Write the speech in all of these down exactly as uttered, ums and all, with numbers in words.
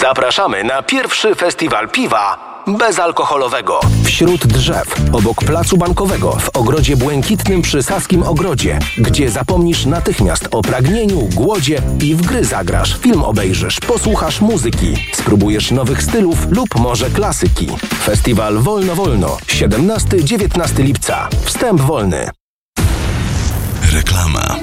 Zapraszamy na pierwszy festiwal piwa bezalkoholowego. Wśród drzew, obok placu bankowego, w ogrodzie błękitnym przy Saskim Ogrodzie, gdzie zapomnisz natychmiast o pragnieniu, głodzie i w gry zagrasz, film obejrzysz, posłuchasz muzyki, spróbujesz nowych stylów lub może klasyki. Festiwal Wolno Wolno, siedemnastego do dziewiętnastego lipca. Wstęp wolny. Reklama.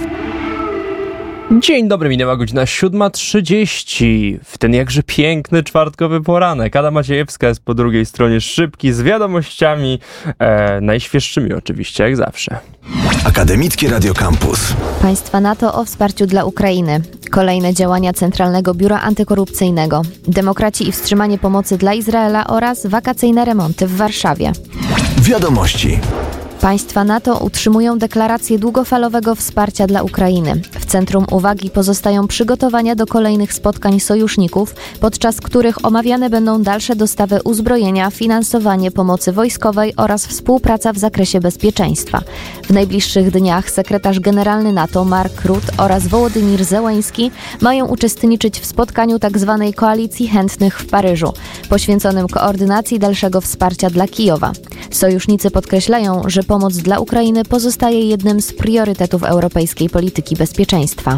Dzień dobry, minęła godzina siódma trzydzieści. W ten jakże piękny czwartkowy poranek. Ada Maciejewska jest po drugiej stronie szybki z wiadomościami, e, najświeższymi oczywiście, jak zawsze. Akademickie Radio Campus. Państwa NATO o wsparciu dla Ukrainy. Kolejne działania Centralnego Biura Antykorupcyjnego. Demokraci i wstrzymanie pomocy dla Izraela oraz wakacyjne remonty w Warszawie. Wiadomości. Państwa NATO utrzymują deklarację długofalowego wsparcia dla Ukrainy. W centrum uwagi pozostają przygotowania do kolejnych spotkań sojuszników, podczas których omawiane będą dalsze dostawy uzbrojenia, finansowanie pomocy wojskowej oraz współpraca w zakresie bezpieczeństwa. W najbliższych dniach sekretarz generalny NATO Mark Rutte oraz Wołodymir Zełenski mają uczestniczyć w spotkaniu tzw. Koalicji Chętnych w Paryżu, poświęconym koordynacji dalszego wsparcia dla Kijowa. Sojusznicy podkreślają, że pomoc dla Ukrainy pozostaje jednym z priorytetów europejskiej polityki bezpieczeństwa.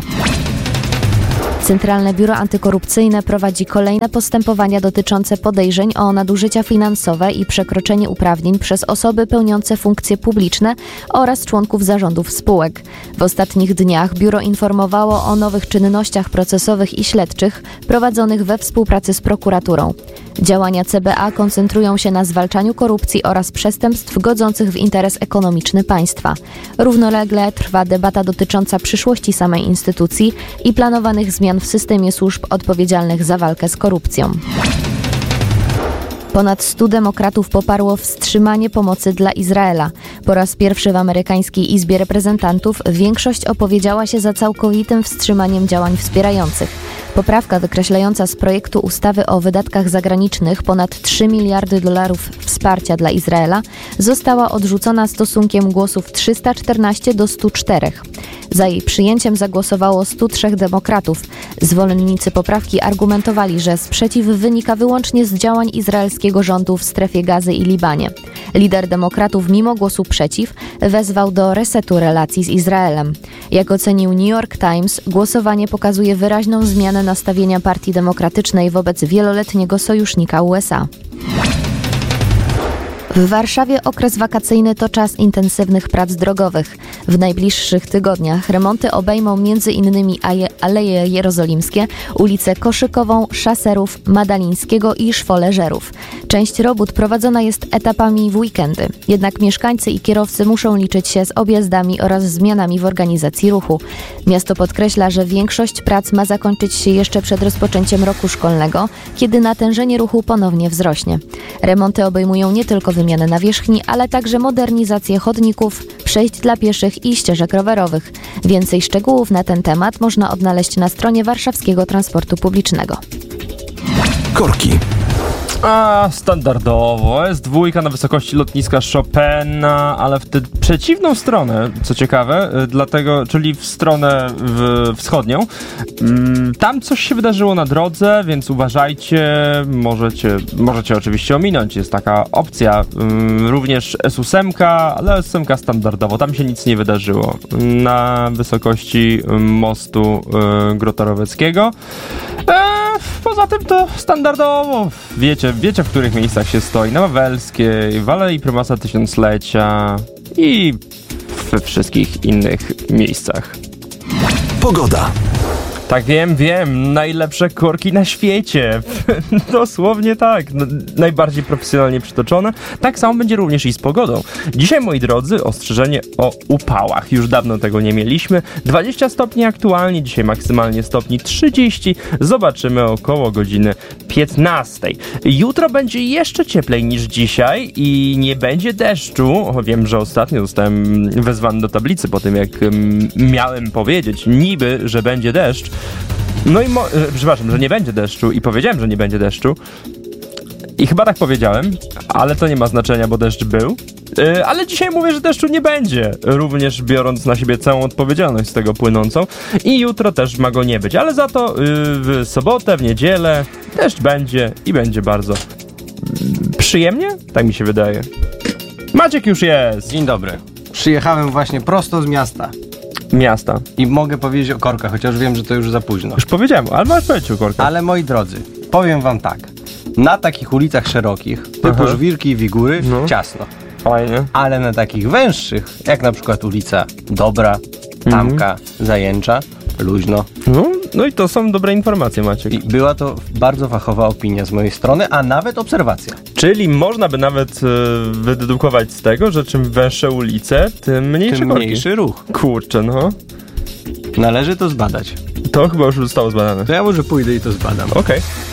Centralne Biuro Antykorupcyjne prowadzi kolejne postępowania dotyczące podejrzeń o nadużycia finansowe i przekroczenie uprawnień przez osoby pełniące funkcje publiczne oraz członków zarządów spółek. W ostatnich dniach biuro informowało o nowych czynnościach procesowych i śledczych prowadzonych we współpracy z prokuraturą. Działania C B A koncentrują się na zwalczaniu korupcji oraz przestępstw godzących w interes ekonomiczny państwa. Równolegle trwa debata dotycząca przyszłości samej instytucji i planowanych zmian w systemie służb odpowiedzialnych za walkę z korupcją. Ponad stu demokratów poparło wstrzymanie pomocy dla Izraela. Po raz pierwszy w amerykańskiej Izbie Reprezentantów większość opowiedziała się za całkowitym wstrzymaniem działań wspierających. Poprawka wykreślająca z projektu ustawy o wydatkach zagranicznych ponad trzy miliardy dolarów wsparcia dla Izraela została odrzucona stosunkiem głosów trzysta czternaście do stu czterech. Za jej przyjęciem zagłosowało stu trzech demokratów. Zwolennicy poprawki argumentowali, że sprzeciw wynika wyłącznie z działań izraelskiego rządu w strefie Gazy i Libanie. Lider demokratów mimo głosu przeciw wezwał do resetu relacji z Izraelem. Jak ocenił New York Times, głosowanie pokazuje wyraźną zmianę nastawienia Partii Demokratycznej wobec wieloletniego sojusznika U S A. W Warszawie okres wakacyjny to czas intensywnych prac drogowych. W najbliższych tygodniach remonty obejmą między innymi Aleje Jerozolimskie, ulicę Koszykową, Szaserów, Madalińskiego i Szwoleżerów. Część robót prowadzona jest etapami w weekendy. Jednak mieszkańcy i kierowcy muszą liczyć się z objazdami oraz zmianami w organizacji ruchu. Miasto podkreśla, że większość prac ma zakończyć się jeszcze przed rozpoczęciem roku szkolnego, kiedy natężenie ruchu ponownie wzrośnie. Remonty obejmują nie tylko wymianę nawierzchni, ale także modernizację chodników, przejść dla pieszych i ścieżek rowerowych. Więcej szczegółów na ten temat można odnaleźć na stronie warszawskiego transportu publicznego. Korki. A, standardowo. S dwa na wysokości lotniska Chopina, ale w tę przeciwną stronę, co ciekawe, dlatego, czyli w stronę w, wschodnią. Tam coś się wydarzyło na drodze, więc uważajcie, możecie, możecie oczywiście ominąć, jest taka opcja. Również S osiem, ale S osiem standardowo, tam się nic nie wydarzyło. Na wysokości mostu Grota-Roweckiego. Poza tym to standardowo, wiecie, wiecie w których miejscach się stoi, na Wawelskiej, w Alei Prymasa Tysiąclecia i we wszystkich innych miejscach. Pogoda. Tak, wiem, wiem, najlepsze korki na świecie. Dosłownie tak, najbardziej profesjonalnie przytoczone. Tak samo będzie również i z pogodą. Dzisiaj, moi drodzy, ostrzeżenie o upałach. Już dawno tego nie mieliśmy. dwadzieścia stopni aktualnie, dzisiaj maksymalnie stopni trzydzieści. Zobaczymy około godziny piętnastej. Jutro będzie jeszcze cieplej niż dzisiaj i nie będzie deszczu. Wiem, że ostatnio zostałem wezwany do tablicy po tym, jak miałem powiedzieć niby, że będzie deszcz. No i, mo- przepraszam, że nie będzie deszczu i powiedziałem, że nie będzie deszczu. I chyba tak powiedziałem, ale to nie ma znaczenia, bo deszcz był. Yy, ale dzisiaj mówię, że deszczu nie będzie, również biorąc na siebie całą odpowiedzialność z tego płynącą. I jutro też ma go nie być, ale za to yy, w sobotę, w niedzielę deszcz będzie i będzie bardzo yy, przyjemnie, tak mi się wydaje. Maciek już jest! Dzień dobry. Przyjechałem właśnie prosto z miasta Miasta. i mogę powiedzieć o korkach, chociaż wiem, że to już za późno. Już powiedziałem, ale masz powiedzieć o korkach. Ale moi drodzy, powiem wam tak. Na takich ulicach szerokich, typu Aha. Żwirki i Wigury, No. ciasno. Fajnie. Ale na takich węższych, jak na przykład ulica Dobra, Tamka, Mhm. Zajęcza, luźno. No, no i to są dobre informacje, Maciek. I była to bardzo fachowa opinia z mojej strony, a nawet obserwacja. Czyli można by nawet e, wydedukować z tego, że czym węższe ulice, tym mniejsze Tym korki. mniejszy ruch. Kurczę, no. Należy to zbadać. To chyba już zostało zbadane. To ja może pójdę i to zbadam. Okej.